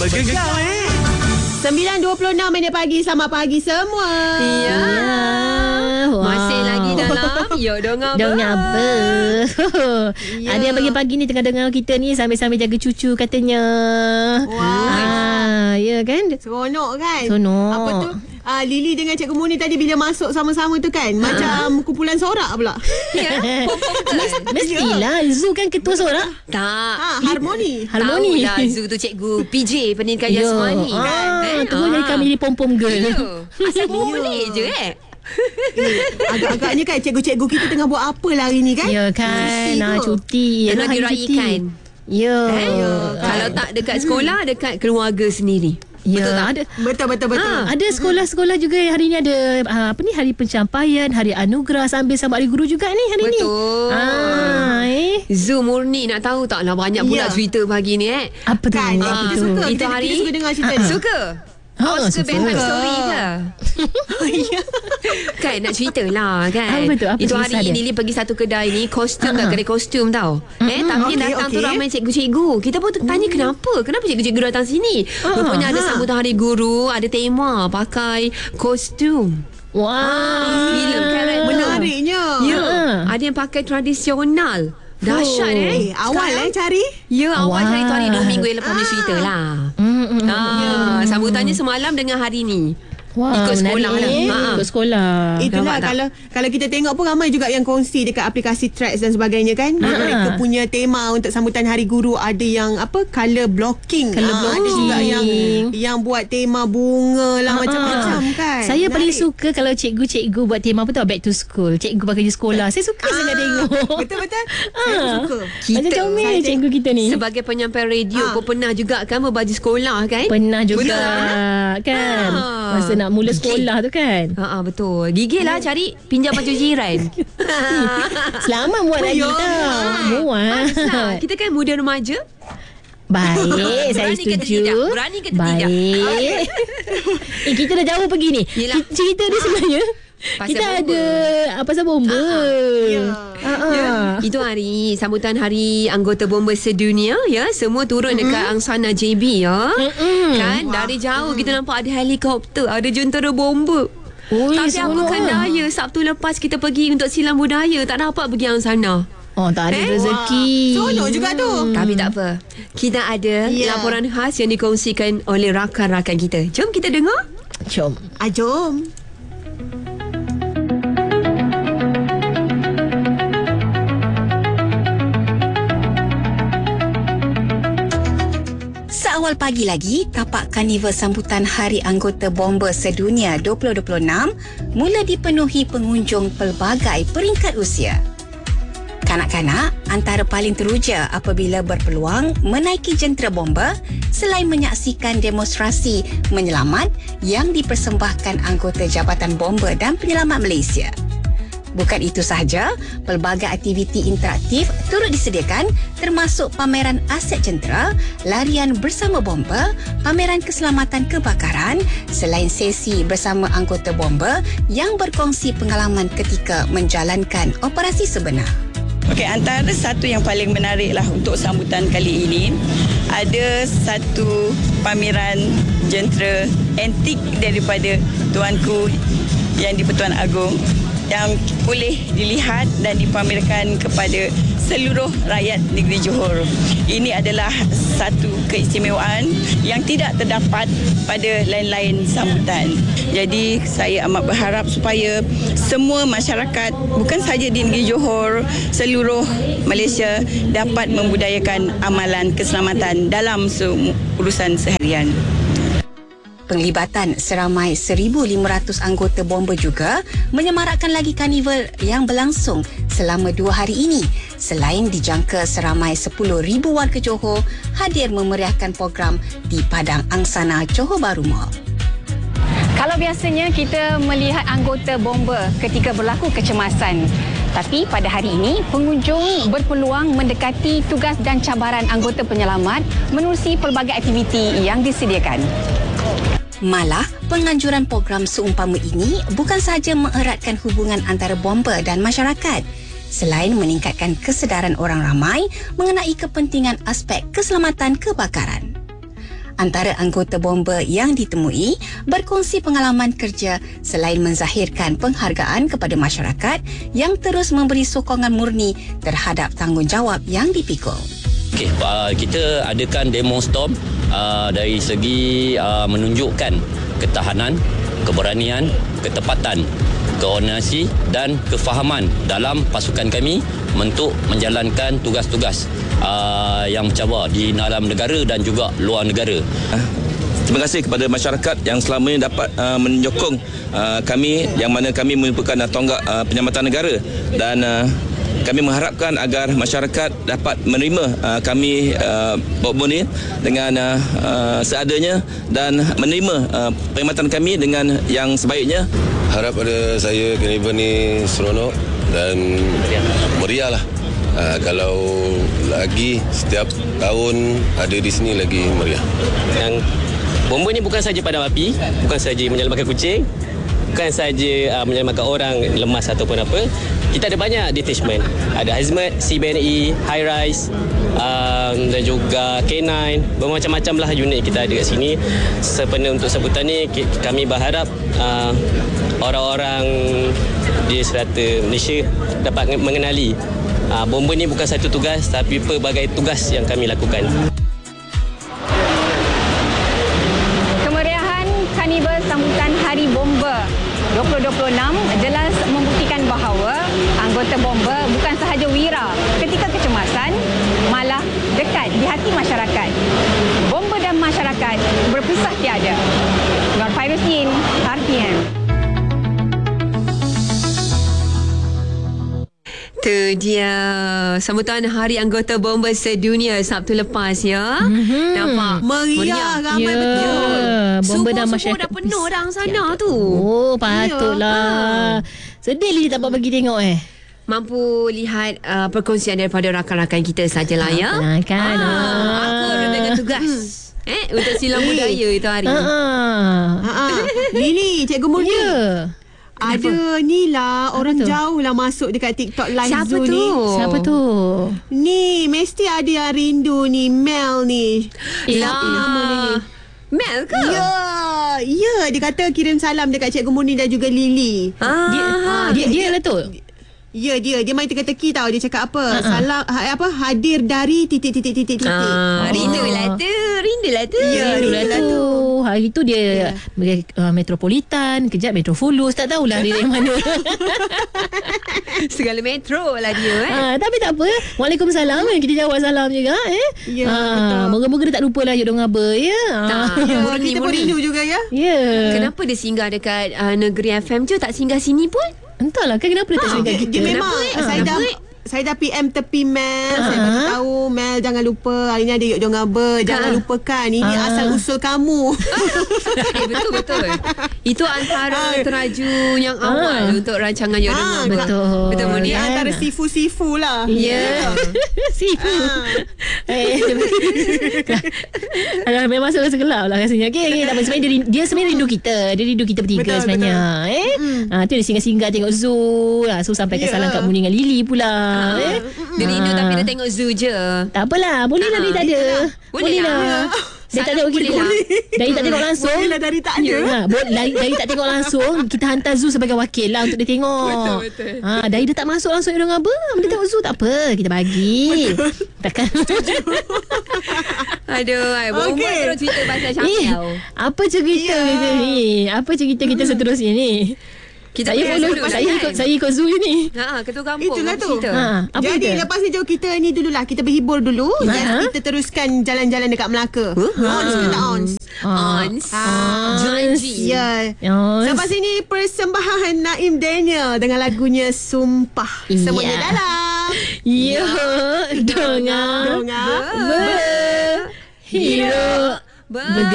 Bergegar 9.26 pagi. Selamat pagi semua. Ya. Wow. Masih lagi dalam Yok Dongab. Ya. Ada yang pagi-pagi ni tengah dengar kita ni sambil-sambil jaga cucu katanya. Wah. Ya kan? Seronok kan? Seronok. Apa tu? Lily dengan Cikgu Moni tadi bila masuk sama-sama tu kan, macam kumpulan sorak pula. Ya. Mestilah Zu kan ketua sorak. Tak. Harmoni. Harmoni. Tahulah Zu tu cikgu PJ, pendidikan jasmani kan. Terus jadi kami jadi pom-pom girl. Ya. Asal boleh je Agak-agaknya kan cikgu-cikgu kita tengah buat apa lah hari ni kan? Ya kan. Cuti. Tengah Yalah, hari cuti. diraikan. Ya. Kalau tak dekat sekolah, dekat keluarga sendiri. Ya, Betul tak? ada. Betul. Ada sekolah-sekolah juga yang hari ni ada hari pencapaian, hari anugerah sambil sambut hari guru juga ni hari ni. Betul. Zu murni nak tahu tak lah banyak pula cerita pagi ni Apa tu? Kan, kita suka. Itu Kita hari suka dengar cerita ni. Suka. Suka bedtime story ke? Kan nak cerita lah kan. Betul. Apa itu kisah hari dia? Lily pergi satu kedai ni, kostum kat kedai kostum tau. Tapi datang tu ramai cikgu-cikgu. Kita pun tanya kenapa cikgu-cikgu datang sini. Rupanya ada sambutan hari guru, ada tema pakai kostum. Wah. Film karakter. Menariknya. Ya. Ada yang pakai tradisional. Dahsyat Awal cari. Ya, awal cari tu hari 2 minggu yang lepas punya cerita lah. Sambutannya semalam dengan hari ni. Wah, ikut sekolah lah. Ikut sekolah. Itulah kalau kita tengok pun ramai juga yang kongsi dekat aplikasi Threads dan sebagainya kan. Mereka punya tema untuk sambutan Hari Guru ada yang color blocking. Ada juga yang buat tema bunga lah macam-macam kan. Saya paling suka kalau cikgu-cikgu buat tema apa tahu, back to school. Cikgu pakai je sekolah. Saya suka sangat tengok. Betul. Saya suka. Macam comel cikgu kita ni. Sebagai penyampai radio pun pernah juga kan berbaju sekolah kan? Pernah juga kan. Masa nak mula sekolah tu kan. Betul. Gigil lah cari pinjam baju jiran. Selamat buat lagi tau. Muat. Kita kan muda remaja. Baik, saya setuju. Berani ke tidak? Baik. Kita dah jauh pergi ni. Cerita ni sebenarnya kita bomba. Ada pasal bomba. Itu hari sambutan hari anggota bomba sedunia ya. Semua turun dekat Angsana JB ya. Kan dari jauh kita nampak ada helikopter, ada jentera bomba. Tapi apakan daya Sabtu lepas kita pergi untuk silam budaya tak dapat pergi Angsana. Tak ada rezeki. Seronok juga tu. Tapi tak apa. Kita ada laporan khas yang dikongsikan oleh rakan-rakan kita. Jom kita dengar. Jom. Jom. Awal pagi lagi, tapak karnival sambutan Hari Anggota Bomba Sedunia 2026 mula dipenuhi pengunjung pelbagai peringkat usia. Kanak-kanak antara paling teruja apabila berpeluang menaiki jentera bomba selain menyaksikan demonstrasi menyelamat yang dipersembahkan anggota Jabatan Bomba dan Penyelamat Malaysia. Bukan itu sahaja, pelbagai aktiviti interaktif turut disediakan termasuk pameran aset jentera, larian bersama bomba, pameran keselamatan kebakaran selain sesi bersama anggota bomba yang berkongsi pengalaman ketika menjalankan operasi sebenar. Okey, antara satu yang paling menarik lah untuk sambutan kali ini, ada satu pameran jentera antik daripada tuanku yang di-Pertuan Agong yang boleh dilihat dan dipamerkan kepada seluruh rakyat negeri Johor. Ini adalah satu keistimewaan yang tidak terdapat pada lain-lain sambutan. Jadi saya amat berharap supaya semua masyarakat, bukan sahaja di negeri Johor, seluruh Malaysia dapat membudayakan amalan keselamatan dalam urusan seharian. Penglibatan seramai 1,500 anggota bomba juga menyemarakkan lagi karnival yang berlangsung selama 2 hari ini. Selain dijangka seramai 10,000 warga Johor hadir memeriahkan program di Padang Angsana Johor Bahru Mall. Kalau biasanya kita melihat anggota bomba ketika berlaku kecemasan, tapi pada hari ini pengunjung berpeluang mendekati tugas dan cabaran anggota penyelamat menerusi pelbagai aktiviti yang disediakan. Malah, penganjuran program seumpama ini bukan sahaja mengeratkan hubungan antara bomba dan masyarakat, selain meningkatkan kesedaran orang ramai mengenai kepentingan aspek keselamatan kebakaran. Antara anggota bomba yang ditemui berkongsi pengalaman kerja selain menzahirkan penghargaan kepada masyarakat yang terus memberi sokongan murni terhadap tanggungjawab yang dipikul. Okey, kita adakan demo storm dari segi menunjukkan ketahanan, keberanian, ketepatan, koordinasi dan kefahaman dalam pasukan kami untuk menjalankan tugas-tugas yang mencabar di dalam negara dan juga luar negara. Terima kasih kepada masyarakat yang selama ini dapat menyokong kami, yang mana kami merupakan tonggak penyelamatan negara, dan kami mengharapkan agar masyarakat dapat menerima kami bomba ni dengan seadanya dan menerima perkhidmatan kami dengan yang sebaiknya. Harap pada saya carnival ni seronok dan meriah lah. Kalau lagi setiap tahun ada di sini lagi meriah. Yang bomba ni bukan saja padam api, bukan saja menyelamatkan kucing, bukan saja menyelamatkan orang lemas ataupun apa. Kita ada banyak detachment. Ada hazmat, CBNE, high rise, dan juga K9. Bermacam-macam lah unit kita ada kat sini. Sempena untuk sambutan ni, kami berharap orang-orang di serata Malaysia dapat mengenali bomba ni bukan satu tugas, tapi pelbagai tugas yang kami lakukan. Kemeriahan Karnival Sambutan Hari Bomba 2026 jelas membuktikan bahawa anggota bomba bukan sahaja wira ketika kecemasan, malah dekat di hati masyarakat. Bomba dan masyarakat berpisah tiada. Nur Fairusin, RTM. Itu dia sambutan Hari Anggota Bomba Sedunia Sabtu lepas ya. Nampak meriah ramai betul. Bomba dan masyarakat dah penuh dah sana tu. Oh, patutlah. Sedih Lily tak bagi tengok Mampu lihat perkongsian daripada rakan-rakan kita sajalah ya. Kan. Aku dengan tugas untuk silang budaya itu hari. Lily, Cikgu Murni. Ya. Ada ni lah orang jauh lah masuk dekat TikTok live Zoo ni. Siapa tu? Ni mesti ada yang rindu ni, Mel ni. Siapa nama ni? Mel ke? Ya, dia kata kirim salam dekat Cikgu Murni dan juga Lily. Dia lah tu. Ya, dia main teka-teki tau. Dia cakap apa? Salam hadir dari titik. Rindulah tu. Ya, rindulah tu. Hari tu dia Metropolitan, kejap Metropolus, tak tahulah dia dari mana. Segala metro lah dia Tapi tak apa. Waalaikumsalam, kita jawab salam juga Ya, betul. Moga-moga dia tak lupa lah Yudong Aba kita pun rindu juga ya. Kenapa dia singgah dekat Negeri FM je, tak singgah sini pun? Entahlah kan kenapa dia tak singgah kita. Dia memang saya dah PM tepi Mel. Saya bagi tahu Mel, jangan lupa hari ni ada Yuk Jong Aba. Jangan lupakan ini asal usul kamu. Betul. Itu antara teraju yang awal untuk rancangan Yuk Jong Aba. Betul Murni. Antara sifu-sifu lah. Ya. Sifu. Memang suara segelap lah rasanya. Okay, tak apa. Sebenarnya dia sebenarnya rindu kita. Dia rindu kita bertiga sebenarnya. Tu dia singgah-singgah tengok zoo. So sampaikan salam kat Murni dengan Lily pula. Dia rindu tapi dia tengok zoo je. Tak apalah, boleh lah dia tak ada. Boleh lah. Dia tak tengok kita. Dari tak tengok langsung. Boleh lah dari tak ada. Dari tak tengok langsung, kita hantar zoo sebagai wakil lah untuk dia tengok. Betul. Dari dia tak masuk langsung Yudong Aba, dia tengok zoo tak apa, kita bagi. Takkan. Bomba terus cerita pasal Syamil. Apa cerita kita ni? Apa cerita kita seterusnya ni? Saya ikut zoo ni. Ketua kampung. Itulah tu. Jadi lepas ni jom kita ni dululah. Kita berhibur dulu. Dan kita teruskan jalan-jalan dekat Melaka. Ons ke tak ons? Ons. Janji. Ya. Lepas ini persembahan Naim Daniel dengan lagunya Sumpah. Semuanya dalam. Ya. Dengar. Berhidup.